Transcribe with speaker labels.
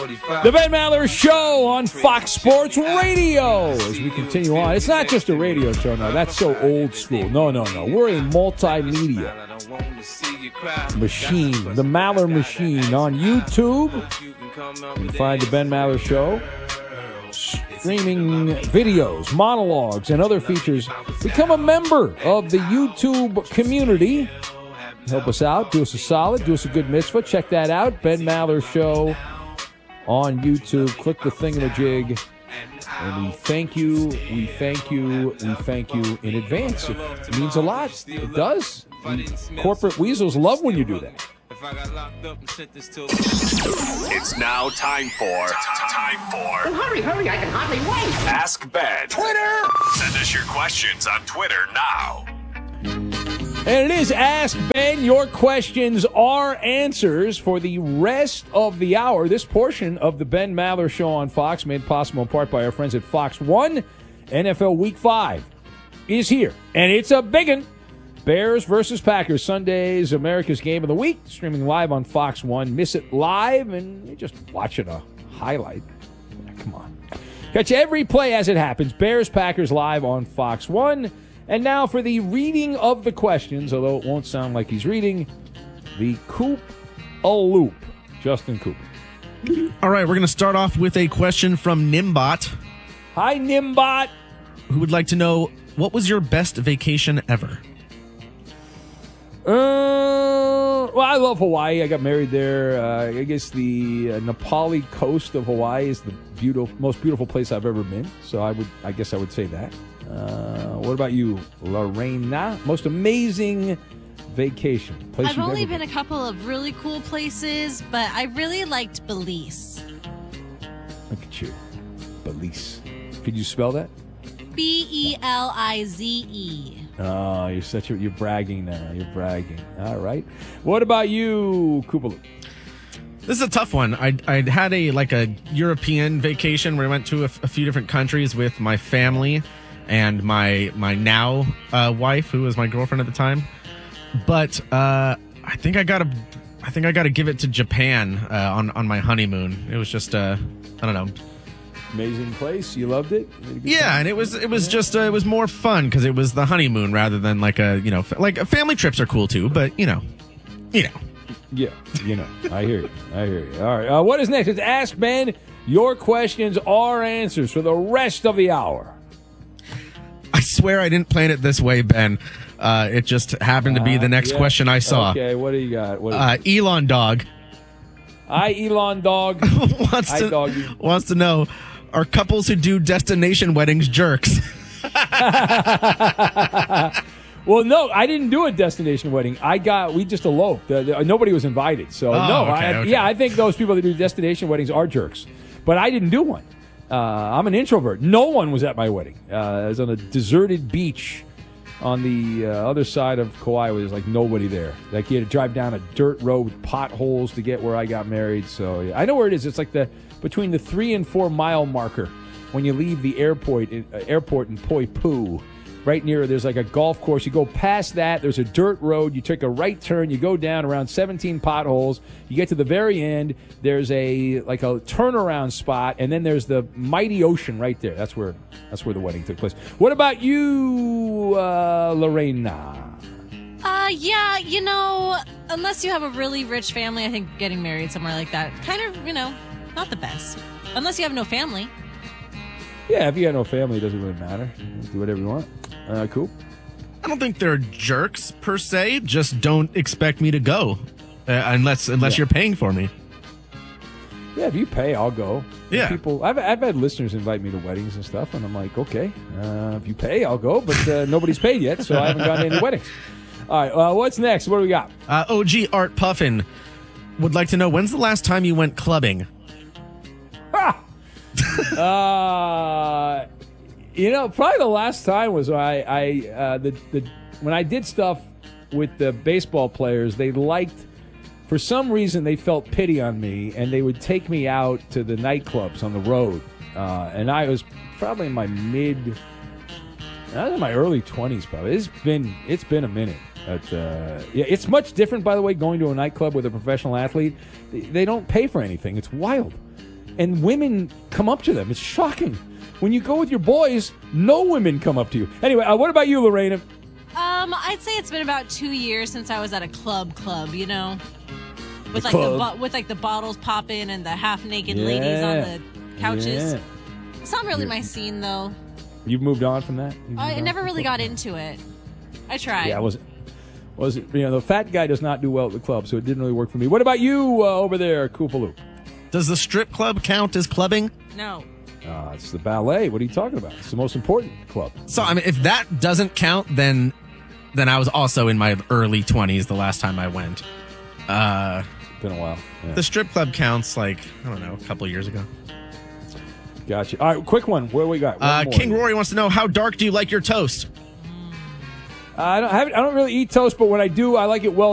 Speaker 1: The Ben Maller Show on Fox Sports Radio. As we continue on, it's not just a radio show now. That's so old school. No. We're a multimedia machine. The Maller Machine on YouTube. You can find the Ben Maller Show. Streaming videos, monologues, and other features. Become a member of the YouTube community. Help us out. Do us a solid. Do us a good mitzvah. Check that out. Ben Maller Show on YouTube. Click the thingamajig. And we thank you. We thank you. We thank you in advance. It means a lot. It does. And corporate weasels love when you do that.
Speaker 2: It's now time for.
Speaker 3: Well, hurry, I can hardly wait.
Speaker 2: Ask Ben.
Speaker 3: Twitter!
Speaker 2: Send us your questions on Twitter now.
Speaker 1: And it is Ask Ben. Your questions are answers for the rest of the hour. This portion of the Ben Maller Show on Fox, made possible in part by our friends at Fox 1, NFL Week 5 is here. And it's a big one. Bears versus Packers, Sunday's America's Game of the Week, streaming live on Fox 1. Miss it live, and you're just watching a highlight. Come on. Catch every play as it happens. Bears, Packers live on Fox 1. And now for the reading of the questions, although it won't sound like he's reading, the Coop-a-Loop. Justin Cooper.
Speaker 4: All right, we're going to start off with a question from Nimbot.
Speaker 1: Hi, Nimbot.
Speaker 4: Who would like to know, what was your best vacation ever?
Speaker 1: Well, I love Hawaii. I got married there. I guess the Napali coast of Hawaii is the most beautiful place I've ever been. So I guess I would say that. What about you, Lorena? Most amazing vacation place
Speaker 5: I've
Speaker 1: you've
Speaker 5: only
Speaker 1: ever
Speaker 5: been a couple of really cool places, but I really liked Belize.
Speaker 1: Look at you, Belize. Could you spell that?
Speaker 5: Belize.
Speaker 1: Oh, you're bragging now. You're bragging. All right. What about you, Kupalu?
Speaker 4: This is a tough one. I had a European vacation where I went to a few different countries with my family and my now wife, who was my girlfriend at the time. But I think I gotta give it to Japan on my honeymoon. It was just I don't know.
Speaker 1: Amazing place. You loved it?
Speaker 4: Yeah, and it was just it was more fun because it was the honeymoon rather than family trips are cool too, but you know.
Speaker 1: Yeah, I hear you. All right, what is next? It's Ask Ben. Your questions are answers for the rest of the hour.
Speaker 4: I swear I didn't plan it this way, Ben. It just happened to be the next question I saw.
Speaker 1: Okay, what do you got?
Speaker 4: Elon Dog.
Speaker 1: Hi, Elon Dog.
Speaker 4: wants to know, are couples who do destination weddings jerks?
Speaker 1: Well, no, I didn't do a destination wedding. We just eloped. Nobody was invited. So, okay. I think those people that do destination weddings are jerks. But I didn't do one. I'm an introvert. No one was at my wedding. I was on a deserted beach on the other side of Kauai where there's like nobody there. Like you had to drive down a dirt road with potholes to get where I got married. So, yeah. I know where it is. It's like between the 3 and 4 mile marker when you leave the airport in Poipu. Right near, there's like a golf course. You go past that, there's a dirt road. You take a right turn. You go down around 17 potholes. You get to the very end. There's a turnaround spot, and then there's the mighty ocean right there. That's where the wedding took place. What about you, Lorena?
Speaker 5: Yeah, unless you have a really rich family, I think getting married somewhere like that, kind of, not the best. Unless you have no family.
Speaker 1: Yeah, if you got no family, it doesn't really matter. Do whatever you want. Cool.
Speaker 4: I don't think they're jerks per se. Just don't expect me to go unless you're paying for me.
Speaker 1: Yeah, if you pay, I'll go.
Speaker 4: Yeah.
Speaker 1: People, I've had listeners invite me to weddings and stuff, and I'm like, okay, if you pay, I'll go. But nobody's paid yet, so I haven't gone to any weddings. All right, what's next? What do we got?
Speaker 4: OG Art Puffin would like to know, when's the last time you went clubbing?
Speaker 1: Ha! Probably the last time was when when I did stuff with the baseball players. They for some reason, they felt pity on me, and they would take me out to the nightclubs on the road. And I was probably in my early 20s. Probably it's been a minute. But, it's much different, by the way, going to a nightclub with a professional athlete. They don't pay for anything. It's wild. and women come up to them. It's shocking. When you go with your boys, no women come up to you. Anyway, what about you, Lorena?
Speaker 5: I'd say it's been about 2 years since I was at a club, you know, with the bottles popping and the half naked ladies on the couches.
Speaker 1: Yeah.
Speaker 5: It's not really my scene, though.
Speaker 1: You've moved on from that?
Speaker 5: I never really got into it. I tried.
Speaker 1: Yeah, the fat guy does not do well at the club, so it didn't really work for me. What about you over there, Koopaloo?
Speaker 4: Does the strip club count as clubbing?
Speaker 5: No.
Speaker 1: It's the ballet. What are you talking about? It's the most important club.
Speaker 4: So, I mean, if that doesn't count, then I was also in my early 20s the last time I went.
Speaker 1: Been a while. Yeah.
Speaker 4: The strip club counts, like, I don't know, a couple years ago.
Speaker 1: Gotcha. All right, quick one. What do we got?
Speaker 4: King Rory wants to know, how dark do you like your toast?
Speaker 1: I don't really eat toast, but when I do, I like it well